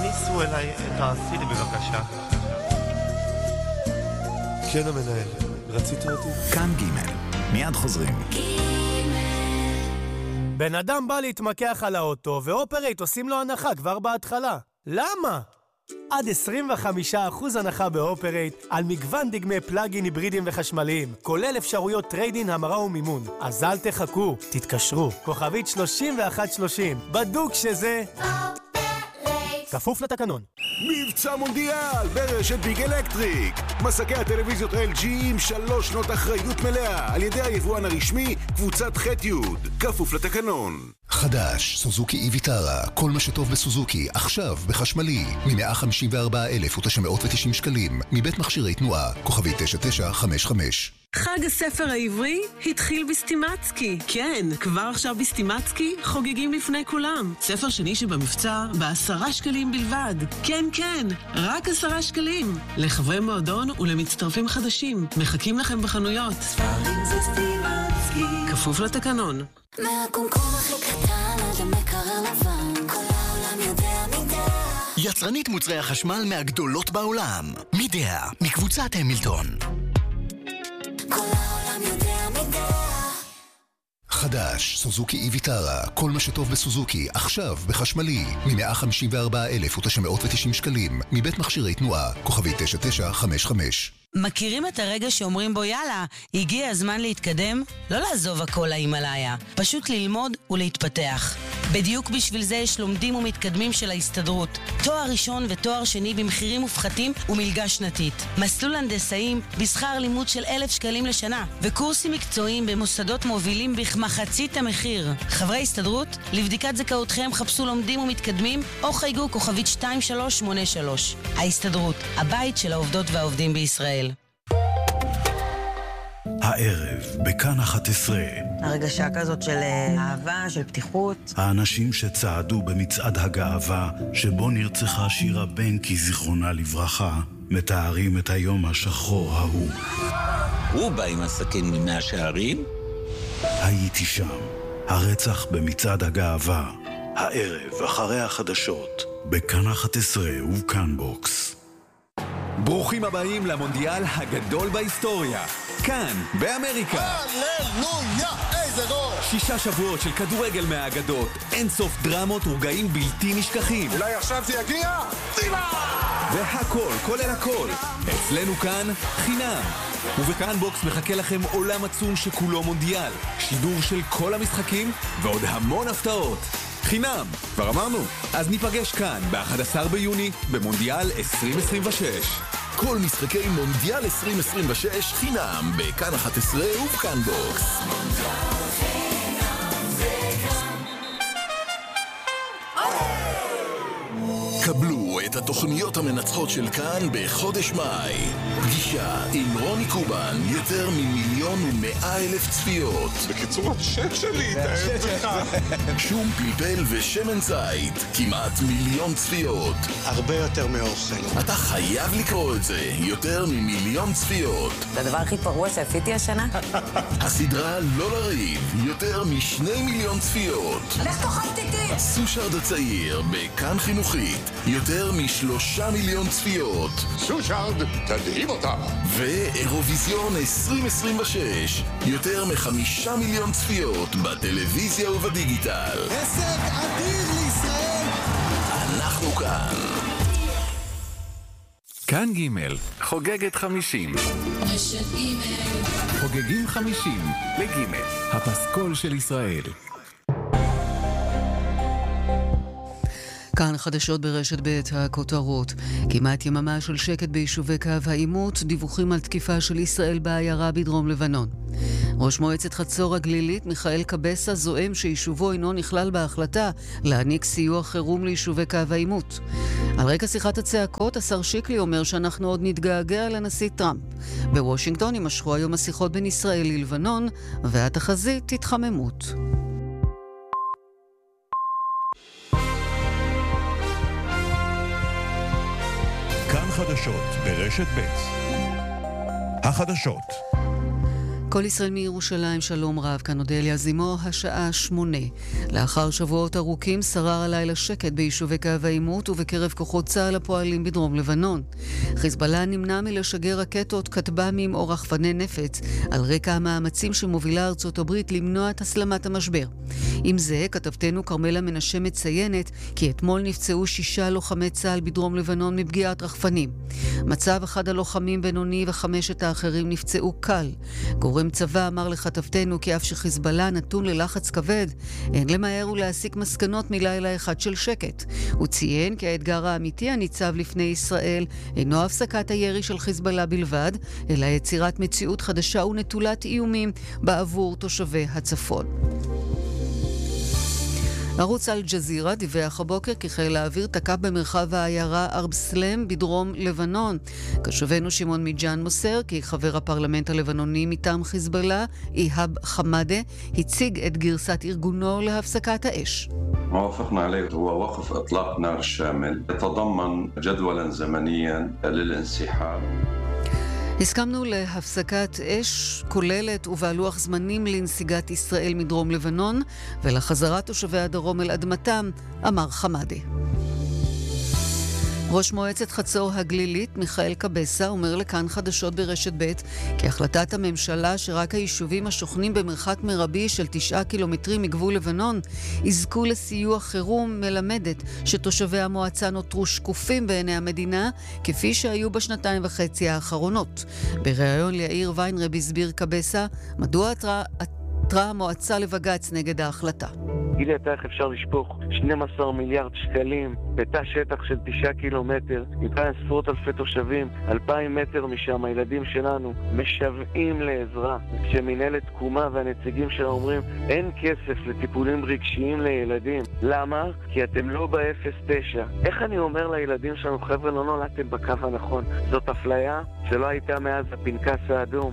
תכניסו אליי, תעשי לי בבקשה. כן המנהל, רצית אותי? כאן ג' מיד חוזרים. בן אדם בא להתמקח על האוטו ואופרייט עושים לו הנחה כבר בהתחלה. למה? עד 25% הנחה באופרייט על מגוון דגמי פלאגין היברידיים וחשמליים, כולל אפשרויות טריידין, המרה ומימון. אז אל תחכו, תתקשרו. כוכבית 3130, בדוק שזה כפוף לתקנון. מבצע מונדיאל ברשת ביג אלקטריק. מסקי הטלוויזיות LG עם 3 שנות אחריות מלאה על ידי היבואן הרשמי קבוצת ח'-י', כפוף לתקנון. חדש, סוזוקי איביטרה, כל מה שטוב בסוזוקי, עכשיו בחשמלי, מ-154,990 שקלים, מבית מכשירי תנועה, כוכבי 9955. חג הספר העברי התחיל בסטימצקי. כן, כבר עכשיו בסטימצקי חוגגים לפני כולם. ספר שני שבמבצע ב10 שקלים בלבד. כן, כן, רק 10 שקלים. לחברי מועדון ולמצטרפים חדשים. מחכים לכם בחנויות. ספרים זה סטימצקי. כפוף לתקנון. מהקומקום הכי קטן עד המקרר לבן, כל העולם יודע מידע. יצרנית מוצרי החשמל מהגדולות בעולם. מידע, מקבוצת המילטון. כל העולם יודע מידע. חדש, סוזוקי איביטרה, כל מה שטוב בסוזוקי, עכשיו בחשמלי, מ-154,990 שקלים, מבית מכשירי תנועה, כוכבי 9955. מכירים את הרגע שאומרים בו יאללה, הגיע הזמן להתקדם? לא לעזוב הכל להימאליה, פשוט ללמוד ולהתפתח. בדיוק בשביל זה יש לומדים ומתקדמים של ההסתדרות. תואר ראשון ותואר שני במחירים מופחתים ומלגה שנתית. מסלול הנדסאים בשכר לימוד של 1,000 שקלים לשנה. וקורסים מקצועיים במוסדות מובילים בכמחצית המחיר. חברי הסתדרות, לבדיקת זכאותכם חפשו לומדים ומתקדמים או חייגו כוכבית 2383. ההסתדרות, הבית של העובדות והעובדים בישראל. הערב, בכאן 11. הרגשה כזאת של אהבה, של פתיחות. האנשים שצעדו במצעד הגאווה, שבו נרצחה שירה בנקי זיכרונה לברכה, מתארים את היום השחור ההוא. הוא בא עם הסכין ממאה שערים? הייתי שם. הרצח במצעד הגאווה. הערב, אחרי החדשות, בכאן 11 ובכאן בוקס. ברוכים הבאים למונדיאל הגדול בהיסטוריה. כאן, באמריקה. הללויה, איזה גול! 6 שבועות של כדורגל מהאגדות. אין סוף דרמות ורגעים בלתי נשכחים. אולי עכשיו זה יגיע? טיבה! והכל, כולל הכל. אצלנו כאן, חינם. ובכאן בוקס מחכה לכם עולם עצום שכולו מונדיאל. שידור של כל המשחקים ועוד המון הפתעות. חינם, כבר אמרנו. אז ניפגש כאן ב-11 ביוני במונדיאל 2026. כל משחקי מונדיאל 2026 חינם בכאן 11 ובכאן בוקס. קבלו את התוכניות המנצחות של כאן בחודש מאי. פגישה עם רוני קובן, יותר מ1,100,000 צפיות. בקיצור, השם שלי, תאהב לך. שום פלפל ושמן זית, כמעט 1,000,000 צפיות. הרבה יותר מאוכל. אתה חייב לקרוא את זה, יותר מ1,000,000 צפיות. זה הדבר הכי פרוע שעשיתי השנה. הסדרה לא לריב, יותר מ2,000,000 צפיות. לך תאכל תיתי. סושרד הצעיר, בכאן חינוכית, יותר מ3,000,000 צפיות. סושרד, תדהים אותה. ואירוויזיון 2026, יותר מ5,000,000 צפיות בטלוויזיה ובדיגיטל. הישג אדיר לישראל. אנחנו כאן. כאן ג' חוגגת 50. חוגגים 50 לג' הפסקול של ישראל. כאן חדשות ברשת ב' הכותרות. כמעט יממה של שקט ביישובי קו העימות, דיווחים על תקיפה של ישראל בעיירה בדרום לבנון. ראש מועצת חצור הגלילית מיכאל קבסה זועם שיישובו אינו נכלל בהחלטה להעניק סיוע חירום ליישובי קו העימות. על רקע שיחת הצעקות, השר שיקלי אומר שאנחנו עוד נתגעגע לנשיא טראמפ. בוושינגטון יימשכו היום השיחות בין ישראל ללבנון, והתחזית התחממות. כאן חדשות ברשת ב'. החדשות. כל ישראל מירושלים, שלום רב, כאן אודליה זימו, השעה 8. לאחר שבועות ארוכים שרר הלילה שקט ביישובי קו העימות ובקרב כוחות צה"ל הפועלים בדרום לבנון. חיזבאללה נמנע מלשגר רקטות, כטב"מים או רחפני נפץ על רקע המאמצים שמובילה ארצות הברית למנוע את הסלמת המשבר. עם זה, כתבתנו כרמלה מנשה מציינת כי אתמול נפצעו 6 לוחמי צה"ל בדרום לבנון מפגיעת רחפנים. מצב אחד הלוחמים בינוני ו5 האחרים נפצעו קל. גורם צבא אמר לכתבתנו כי אף שחיזבאללה נתון ללחץ כבד, אין למהר ולהסיק מסקנות מלילה אחד של שקט. הוא ציין כי האתגר האמיתי הניצב לפני ישראל אינו הפסקת הירי של חיזבאללה בלבד, אלא יצירת מציאות חדשה ונטולת איומים בעבור תושבי הצפון. ערוץ אל-ג'זירה דיווח הבוקר כי חיל האוויר תקף במרחב העיירה ארבסלם בדרום לבנון. קשובנו שמעון מיג'אן מוסר כי חבר הפרלמנט הלבנוני מטעם חיזבאללה, איהאב חמאדה, הציג את גרסת ארגונו להפסקת האש. ما وافقنا عليه هو وقف إطلاق نار شامل يتضمن جدولا زمنيا للانسحاب. הסכמנו להפסקת אש כוללת ובעלוח זמנים לנסיגת ישראל מדרום לבנון ולחזרת תושבי הדרום אל אדמתם, אמר חמאדה. ראש מועצת חצור הגלילית מיכאל קבסה אומר לכאן חדשות ברשת ב' כי החלטת הממשלה שרק היישובים השוכנים במרחק מרבי של 9 קילומטרים מגבול לבנון יזכו לסיוע חירום מלמדת שתושבי המועצה נותרו שקופים בעיני המדינה כפי שהיו בשנתיים וחצי האחרונות. בריאיון ליאיר ויינרב הסביר קבסה מדוע עתרה המועצה לבג"ץ נגד ההחלטה. גילי, אתה איך אפשר לשפוך 12 מיליארד שקלים בתא שטח של 9 קילומטר, עם כאן עשרות אלפי תושבים, 2,000 מטר משם, הילדים שלנו משוועים לעזרה. כשמנהלת תקומה והנציגים שלה אומרים, אין כסף לטיפולים רגשיים לילדים. למה? כי אתם לא ב-09. איך אני אומר לילדים שלנו, חבר'ה, לא נולדתם בקו הנכון. זאת אפליה שלא הייתה מאז הפנקס האדום.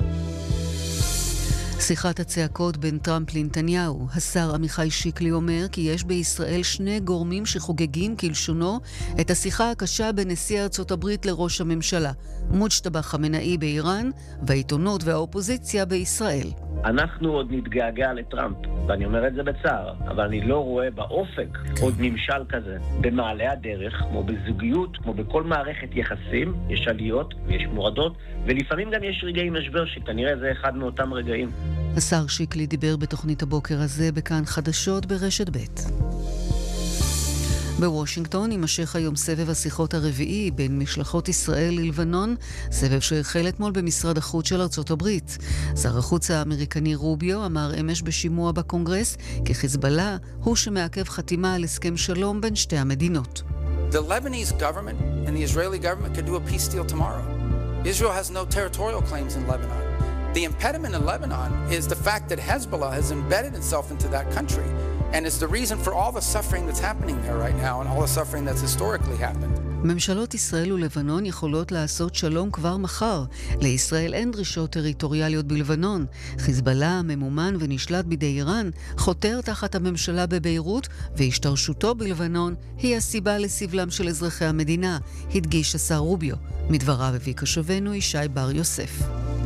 שיחת הצעקות בין טראמפ לנתניהו. השר עמיחי שיקלי אומר כי יש בישראל 2 גורמים שחוגגים כלשונו את השיחה הקשה בין נשיא ארצות הברית לראש הממשלה. מוג'תבא חמינאי באיראן והעיתונות והאופוזיציה בישראל. אנחנו עוד נתגעגע לטראמפ, ואני אומר את זה בצער, אבל אני לא רואה באופק עוד ממשל כזה. במעלה הדרך, כמו בזוגיות, כמו בכל מערכת יחסים, יש עליות ויש מורדות, ולפעמים גם יש רגעי משבר שכנראה זה אחד מאותם רגעים. השר שיקלי דיבר בתוכנית הבוקר הזה בכאן חדשות ברשת ב'. בוושינגטון יימשך היום סבב השיחות הרביעי בין משלחות ישראל ללבנון, סבב שהחל אתמול במשרד החוץ של ארצות הברית. שר החוץ האמריקני רוביו אמר אמש בשימוע בקונגרס כי חיזבאללה הוא שמעכב חתימה על הסכם שלום בין שתי המדינות. The Lebanese government and the Israeli government could do a peace deal tomorrow. Israel has no territorial claims in Lebanon. The impediment in Lebanon is the fact that Hezbollah has embedded itself into that country. And it's the reason for all the suffering that's happening there right now and all the suffering that's historically happened. ממשלות ישראל ולבנון יכולות לעשות שלום כבר מחר. לישראל אין דרישות טריטוריאליות בלבנון. חיזבאללה, ממומן ונשלט בידי איראן, חותר תחת הממשלה בביירות, והשתרשותו בלבנון היא הסיבה לסבלם של אזרחי המדינה, הדגיש השר רוביו. מדבריו הביא קשובנו ישי בר יוסף.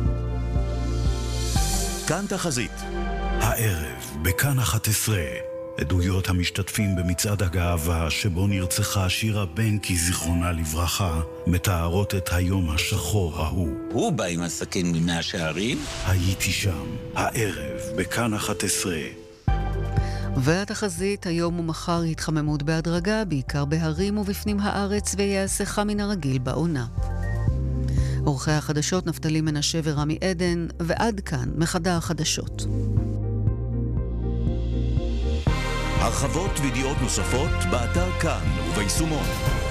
כאן תחזית. הערב, בכאן 11, עדויות המשתתפים במצעד הגאווה שבו נרצחה שירה בנקי זיכרונה לברכה, מתארות את היום השחור ההוא. הוא בא עם הסכין ממאה שערים? הייתי שם, הערב, בכאן 11. והתחזית היום ומחר התחממות בהדרגה, בעיקר בהרים ובפנים הארץ, ויעשה חם מן הרגיל בעונה. עורכי החדשות נפתלי מנשה ורמי עדן, ועד כאן מחדר החדשות. הרחבות וידיעות נוספות באתר כאן וביישומון.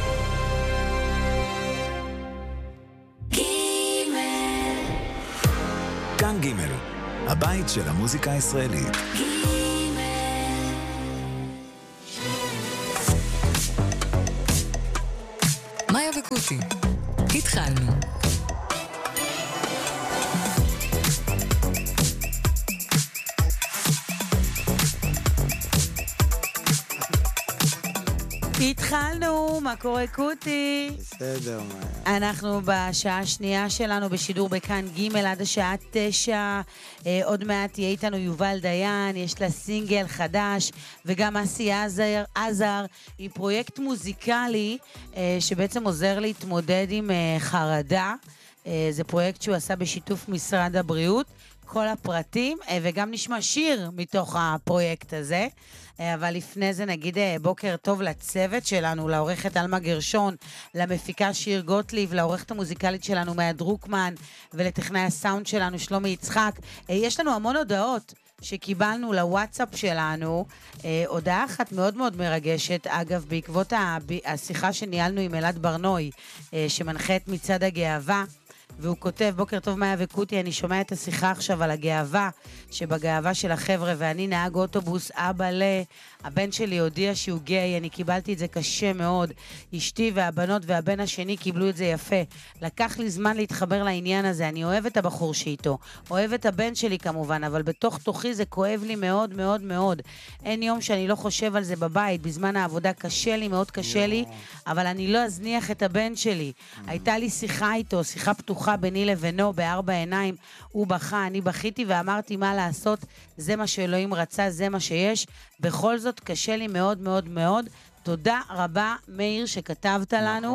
כאן ג' הבית של המוזיקה הישראלית. מאיה וקוטי, התחלנו. התחלנו, מה קורה קוטי? בסדר, מה? אנחנו בשעה השנייה שלנו בשידור בכאן ג' עד השעה 9. עוד מעט תהיה איתנו יובל דיין, יש לה סינגל חדש, וגם אסי עזר עם פרויקט מוזיקלי שבעצם עוזר להתמודד עם חרדה. זה פרויקט שהוא עשה בשיתוף משרד הבריאות, כל הפרטים, וגם נשמע שיר מתוך הפרויקט הזה. אבל לפני זה נגיד בוקר טוב לצוות שלנו, לעורכת אלמה גרשון, למפיקה שיר גוטליב, לעורכת המוזיקלית שלנו מאיה דרוקמן, ולטכנאי הסאונד שלנו שלומי יצחק. יש לנו המון הודעות שקיבלנו לוואטסאפ שלנו, הודעה אחת מאוד מאוד מרגשת, אגב, בעקבות השיחה שניהלנו עם אלעד ברנוי, שמנחה את מצעד הגאווה, והוא כותב, בוקר טוב מאיה וקוטי, אני שומע את השיחה עכשיו על הגאווה, שבגאווה של החבר'ה, ואני נהג אוטובוס, הבן שלי הודיע שהוא גיי, אני קיבלתי את זה קשה מאוד, אשתי והבנות והבן השני קיבלו את זה יפה, לקח לי זמן להתחבר לעניין הזה, אני אוהב את הבחור שאיתו, אוהב את הבן שלי כמובן, אבל בתוך תוכי זה כואב לי מאוד מאוד מאוד, אין יום שאני לא חושב על זה בבית, בזמן העבודה קשה לי, מאוד קשה לי, אבל אני לא אזניח את הבן שלי, הייתה לי שיחה איתו, שיחה פתוחה ביני לבינו, בארבע עיניים, הוא בכה, אני בכיתי ואמרתי מה לעשות, זה מה שאלוהים רצה, זה מה שיש, בכל זאת קשה לי מאוד מאוד מאוד, תודה רבה מאיר שכתבת לנו,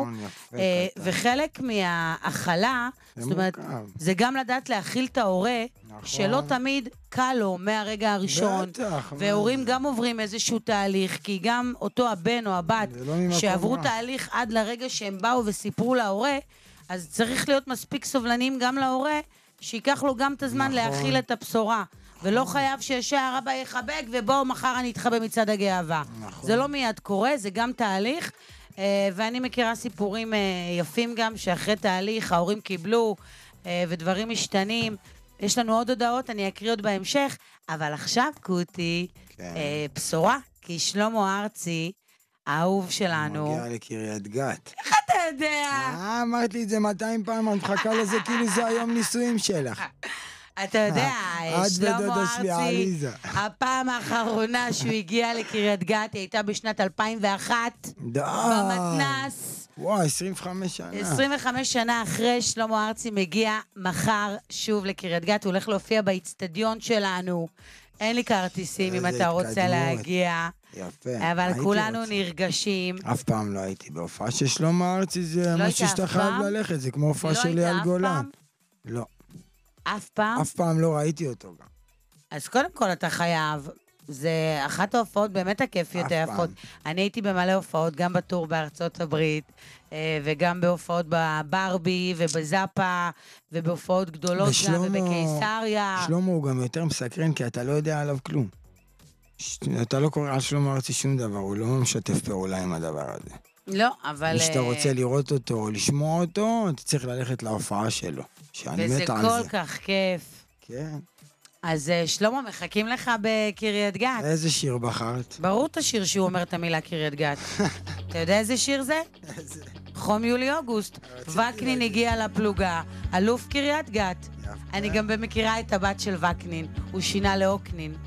וחלק מהאכלה, זאת אומרת, זה גם לדעת להכיל את ההורה, שלא תמיד קל לו מהרגע הראשון, והורים גם עוברים איזשהו תהליך, כי גם אותו הבן או הבת, שעברו תהליך עד לרגע שהם באו וסיפרו להורה, אז צריך להיות מספיק סובלנים גם להורה, שיקח לו גם את הזמן להכיל את הבשורה. ולא חייב שישר אבא יחבק, ובואו מחר אני אתחבא מצד הגאווה. זה לא מיד קורה, זה גם תהליך, ואני מכירה סיפורים יפים גם, שאחרי תהליך ההורים קיבלו, ודברים משתנים. יש לנו עוד הודעות, אני אקריא עוד בהמשך, אבל עכשיו קוטי, בשורה, כי שלמה ארצי, האהוב שלנו. מגיע לקריית גת. איך אתה יודע? אמרת לי את זה 200 פעם, אני מחכה לזה כאילו זה היום נישואים שלך. אתה יודע, שלמה ארצי, הפעם האחרונה שהוא הגיע לקריית גת, היא הייתה בשנת 2001, במתנס. וואו, 25 שנה. 25 שנה אחרי שלמה ארצי מגיע מחר שוב לקריית גת, הוא הולך להופיע באצטדיון שלנו. אין לי כרטיסים אם אתה רוצה להגיע. יפה. אבל כולנו נרגשים. אף פעם לא הייתי בהופעה של שלמה ארצי, זה משהו שאתה חייב ללכת, זה כמו הופעה של אייל גולן. לא. אף פעם? אף פעם לא ראיתי אותו גם. אז קודם כל אתה חייב, זה אחת ההופעות באמת הכיפיות היפות. אני הייתי במלא הופעות, גם בטור בארצות הברית, וגם בהופעות בברבי ובזאפה, ובהופעות גדולות גם, ובקיסריה. שלמה הוא גם יותר מסקרן, כי אתה לא יודע עליו כלום. אתה לא קורא על שלמה ארצי שום דבר, הוא לא משתף פעולה עם הדבר הזה. לא, אבל... כשאתה רוצה לראות אותו או לשמוע אותו, אתה צריך ללכת להופעה שלו. וזה כל כך כיף. כן. אז שלמה, מחכים לך בקריית גת. איזה שיר בחרת? ברור את השיר שהוא אומר את המילה קריית גת. אתה יודע איזה שיר זה? איזה? חום יולי אוגוסט. וקנין הגיע לפלוגה, אלוף קריית גת. אני גם במכירה את הבת של וקנין, הוא שינה לאוקנין.